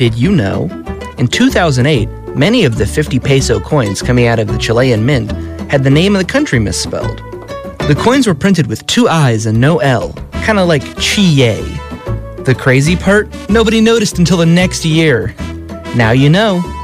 did you know? In 2008, many of the 50 peso coins coming out of the Chilean mint had the name of the country misspelled. The coins were printed with 2 I's and no L, kind of like Chile. The crazy part? Nobody noticed until the next year. Now you know.